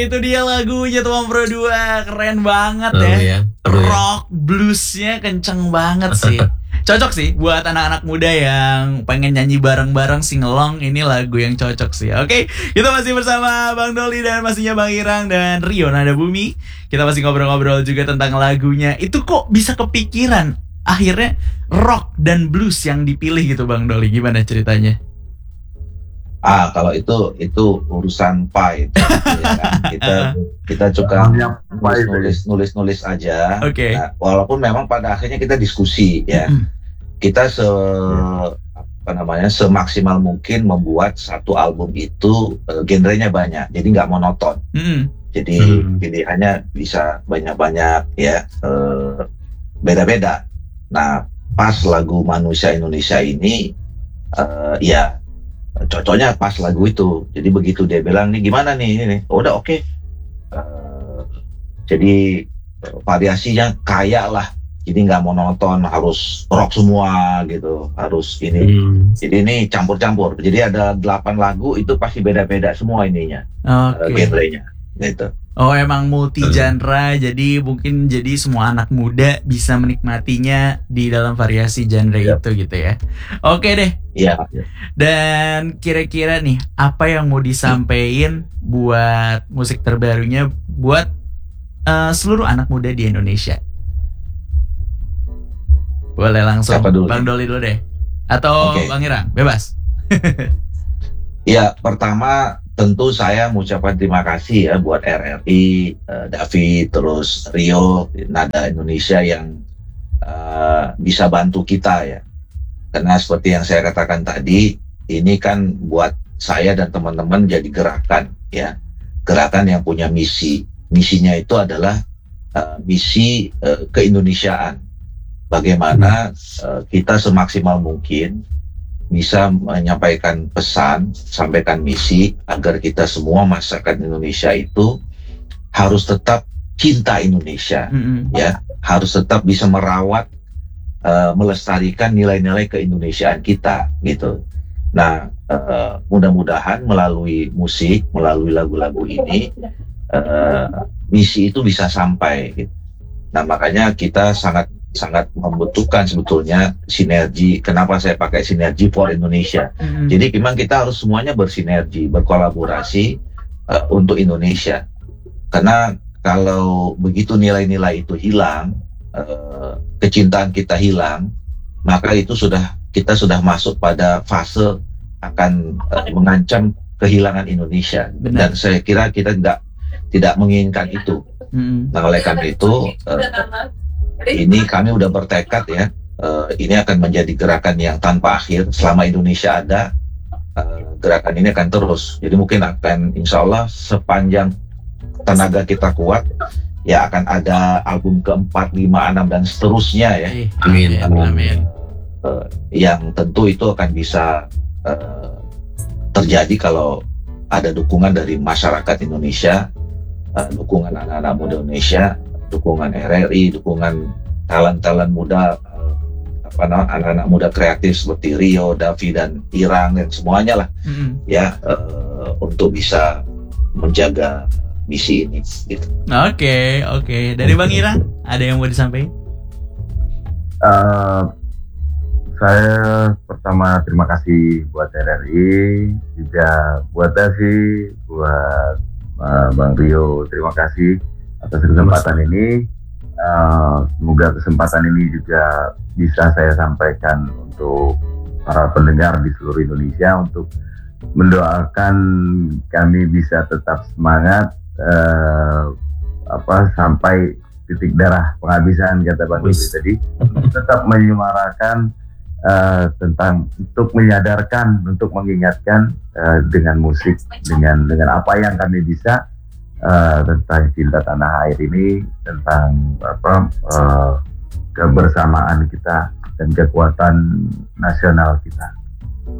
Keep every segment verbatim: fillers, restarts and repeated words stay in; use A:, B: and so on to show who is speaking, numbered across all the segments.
A: Itu dia lagunya Tuan Pro dua, keren banget
B: Seru
A: ya.
B: ya, seru ya.
A: Rock bluesnya kenceng banget sih. Cocok sih buat anak-anak muda yang pengen nyanyi bareng-bareng singelong. Ini lagu yang cocok sih. Oke, kita masih bersama Bang Doli dan pastinya Bang Irang dan Rio Nada Bumi. Kita masih ngobrol-ngobrol juga tentang lagunya. Itu kok bisa kepikiran akhirnya rock dan blues yang dipilih gitu Bang Doli? Gimana ceritanya?
C: Ah, kalau itu itu urusan pai, ya kan? Kita kita juga nulis nulis nulis nulis aja.
A: Oke. Okay.
C: Nah, walaupun memang pada akhirnya kita diskusi ya, mm. kita se apa namanya semaksimal mungkin membuat satu album itu uh, genrenya banyak, jadi nggak monoton. Mm. Jadi mm. pilihannya bisa banyak-banyak ya, uh, beda-beda. Nah, pas lagu Manusia Indonesia ini, uh, ya. cocoknya pas lagu itu. Jadi begitu dia bilang nih gimana nih ini, oh, udah oke. Okay. Uh, jadi variasinya kaya lah. Jadi nggak monoton harus rock semua gitu, harus ini. Hmm. Jadi ini campur-campur. Jadi ada delapan lagu itu pasti beda-beda semua ininya, okay. uh, genrenya gitu.
A: Oh emang multi genre, jadi mungkin jadi semua anak muda bisa menikmatinya di dalam variasi genre yep. itu gitu ya. Oke deh.
C: Iya.
A: Dan kira-kira nih apa yang mau disampaikan buat musik terbarunya buat uh, seluruh anak muda di Indonesia? Boleh langsung Bang Doli dulu deh, atau okay. Bang Irang, bebas.
C: Ya pertama tentu saya mengucapkan terima kasih ya buat R R I, uh, David, terus Rio, Nada Indonesia yang uh, bisa bantu kita ya. Karena seperti yang saya katakan tadi, ini kan buat saya dan teman-teman jadi gerakan ya. Gerakan yang punya misi. Misinya itu adalah uh, misi uh, keindonesiaan. Bagaimana uh, kita semaksimal mungkin bisa menyampaikan pesan, sampaikan misi agar kita semua masyarakat Indonesia itu harus tetap cinta Indonesia, mm-hmm. ya, harus tetap bisa merawat, uh, melestarikan nilai-nilai keindonesiaan kita, gitu. Nah, uh, mudah-mudahan melalui musik, melalui lagu-lagu ini, uh, misi itu bisa sampai. Gitu. Nah, makanya kita sangat sangat membutuhkan sebetulnya sinergi. Kenapa saya pakai sinergi for Indonesia? Mm-hmm. Jadi memang kita harus semuanya bersinergi, berkolaborasi uh, untuk Indonesia. Karena kalau begitu nilai-nilai itu hilang, uh, kecintaan kita hilang, maka itu sudah kita sudah masuk pada fase akan uh, mengancam kehilangan Indonesia. Benar. Dan saya kira kita tidak tidak menginginkan itu. Mm-hmm. Nah oleh karena itu. Uh, Ini kami udah bertekad ya, uh, ini akan menjadi gerakan yang tanpa akhir. Selama Indonesia ada, uh, gerakan ini akan terus. Jadi mungkin akan insya Allah sepanjang tenaga kita kuat, ya akan ada album keempat, lima, enam, dan seterusnya ya.
A: Amin, amin, amin.
C: Uh, yang tentu itu akan bisa uh, terjadi kalau ada dukungan dari masyarakat Indonesia, uh, dukungan anak-anak muda Indonesia, dukungan R R I, dukungan talent-talent muda, apa namanya, anak-anak muda kreatif seperti Rio, Davi, dan Irang, dan semuanya lah, mm-hmm. ya, uh, untuk bisa menjaga misi ini. Gitu.
A: Oke, okay, oke. Okay. Dari Bang Irang, ada yang mau disampaikan?
D: Uh, saya pertama terima kasih buat R R I, juga buat Davi, buat uh, Bang Rio, terima kasih atas kesempatan ini. Uh, semoga kesempatan ini juga bisa saya sampaikan untuk para pendengar di seluruh Indonesia untuk mendoakan kami bisa tetap semangat uh, apa sampai titik darah penghabisan kata Bang Doli tadi, tetap menyemarakan uh, tentang untuk menyadarkan, untuk mengingatkan uh, dengan musik, dengan dengan apa yang kami bisa. Uh, tentang cinta tanah air ini, tentang apa uh, kebersamaan kita dan kekuatan nasional kita.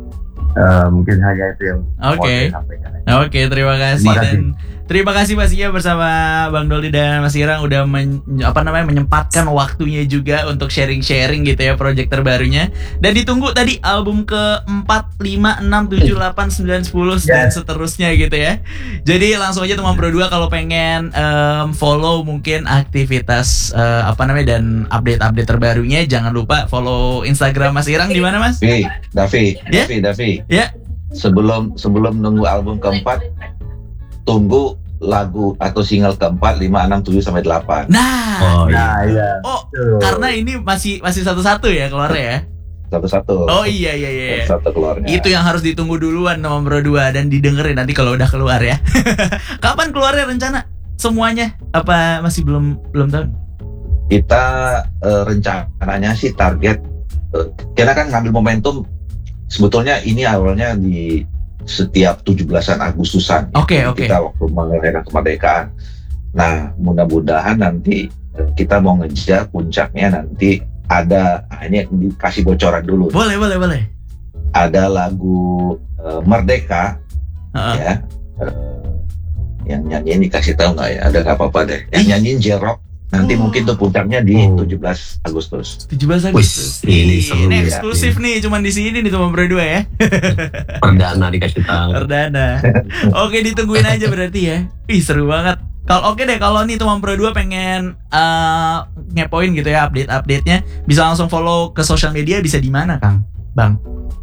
D: Eh, mungkin hanya itu yang mau
A: Oke.
D: saya sampaikan.
A: Oke, terima kasih.
D: Terima kasih.
A: Dan terima kasih pastinya bersama Bang Doli dan Mas Irang udah men, apa namanya menyempatkan waktunya juga untuk sharing-sharing gitu ya project terbarunya. Dan ditunggu tadi album keempat, lima, enam, tujuh, delapan, sembilan, sepuluh dan
D: Yes.
A: seterusnya gitu ya. Jadi langsung aja teman Pro dua kalau pengen em, follow mungkin aktivitas eh, apa namanya dan update-update terbarunya, jangan lupa follow Instagram Mas Irang di mana, Mas?
C: Davi, Davi,
A: Ya?
C: Davi, Davi.
A: Ya.
C: Sebelum sebelum nunggu album keempat, tunggu lagu atau single keempat, lima, enam, tujuh sampai delapan.
A: Nah,
B: Oh iya.
D: Nah, iya.
A: oh
D: Tuh.
A: karena ini masih masih satu-satu ya keluarnya ya.
C: Satu-satu.
A: Oh iya iya iya.
C: Satu keluarnya.
A: Itu yang harus ditunggu duluan sama Pro dua dan didengerin nanti kalau udah keluar ya. Kapan keluarnya rencana? Semuanya apa masih belum belum tahu?
C: Kita eh, rencananya sih target eh, kita kan ngambil momentum sebetulnya ini awalnya di setiap tujuh belasan Agustusan.
A: Oke,
C: Jadi
A: oke.
C: Kita waktu merayakan kemerdekaan. Nah, mudah-mudahan nanti eh, kita mau ngejar puncaknya nanti ada nah ini dikasih bocoran dulu.
A: Boleh boleh boleh.
C: Ada lagu eh, Merdeka
A: Heeh.
C: ya. Eh, yang nyanyiin dikasih tahu nggak ya? Ada nggak apa-apa deh. Yang nyanyiin J-Rock nanti
A: Oh.
C: mungkin tuh puncaknya di
B: Oh.
C: tujuh belas Agustus.
A: tujuh belas Agustus.
B: Wih, ini seru
A: Ini
B: ya.
A: eksklusif nih cuman di sini nih teman Pro dua ya.
B: Perdana dikasih tahu.
A: Perdana. Oke, ditungguin aja berarti ya. Ih, seru banget. Kalau oke deh kalau nih teman Pro dua pengen eh, ngepoin gitu ya update-update-nya, bisa langsung follow ke sosial media, bisa di mana, Kang? Bang.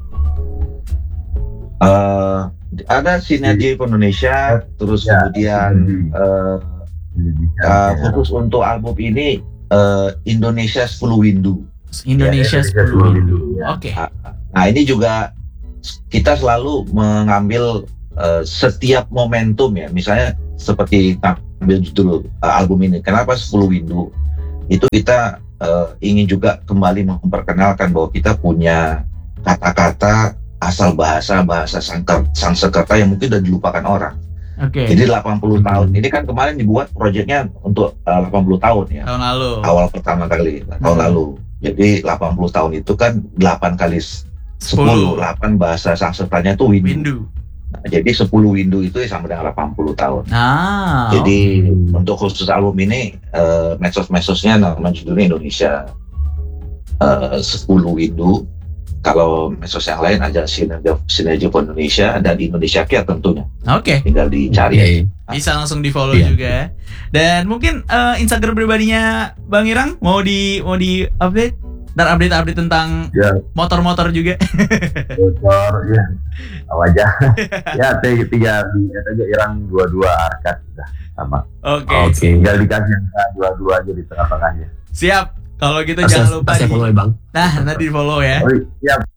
C: Eh, ada Sinergi Indonesia, terus
D: Ya,
C: kemudian
D: Sinergi.
C: eh,
D: Pendidikan,
C: eh,
D: ya.
C: khusus untuk album ini eh, Indonesia sepuluh Windu.
A: Indonesia
D: Ya, Indonesia
A: sepuluh
D: sepuluh
A: Windu.
D: Windu, ya.
A: Oke.
C: Nah ini juga kita selalu mengambil eh, setiap momentum ya, misalnya seperti ambil judul eh, album ini. Kenapa sepuluh Windu? Itu kita eh, ingin juga kembali memperkenalkan bahwa kita punya kata-kata asal bahasa bahasa Sangker- Sanskerta yang mungkin sudah dilupakan orang.
A: Oke.
C: Jadi delapan puluh
B: Hmm.
C: tahun. Ini kan kemarin dibuat proyeknya untuk uh, delapan puluh tahun ya.
A: Tahun lalu.
C: Awal pertama kali tahun
A: Hmm.
C: lalu. Jadi delapan puluh tahun itu kan delapan kali s- sepuluh, delapan bahasa Sanskertanya itu windu.
A: Windu.
C: Nah, jadi sepuluh windu itu sama dengan delapan puluh tahun.
A: Nah.
C: Jadi
B: Hmm.
C: untuk khusus album ini uh, medsos-medsosnya nama judulnya Indonesia uh, sepuluh windu. Kalau medsos yang lain ada Sinergi, Sinergi Indonesia dan Indonesia Care tentunya.
A: Oke.
C: Tinggal dicari
B: Oke.
C: aja.
A: Bisa langsung di follow
B: Iya.
A: juga. Dan mungkin eh, Instagram pribadinya Bang Irang mau di mau di update dan update-update tentang
D: Ya.
A: motor-motor juga.
D: Bocor, ya. Tahu aja. Ya, t- tiga di aja Irang dua dua arcade sudah sama.
A: Oke.
B: Oke.
D: Tinggal dikasih angka dua dua aja di tengah-tengahnya.
A: Siap. Kalau gitu
B: Tas
A: jangan lupa
B: tas
A: di,
B: follow ya, Bang.
A: nah nanti di follow ya.
D: Oh, siap.